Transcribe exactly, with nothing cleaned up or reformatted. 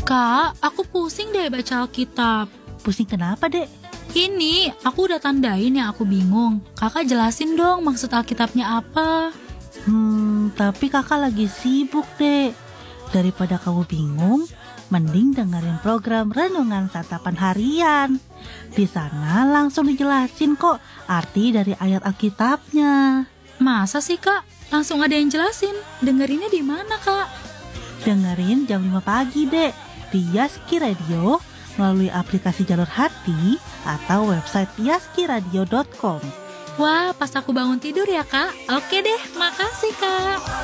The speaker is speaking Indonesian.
Kak, aku pusing deh baca Alkitab. Pusing kenapa, Dek? Ini, aku udah tandain yang aku bingung. Kakak jelasin dong maksud Alkitabnya apa. Hmm, tapi kakak lagi sibuk, Dek. Daripada kamu bingung, mending dengerin program Renungan Santapan Harian. Di sana langsung dijelasin kok arti dari ayat Alkitabnya. Masa sih, Kak? Langsung ada yang jelasin. Dengerinnya di mana, Kak? Dengerin jam lima pagi, Dek, di Yaski Radio melalui aplikasi Jalur Hati atau website yaski radio dot com. Wah, pas aku bangun tidur ya, Kak. Oke deh, makasih, Kak.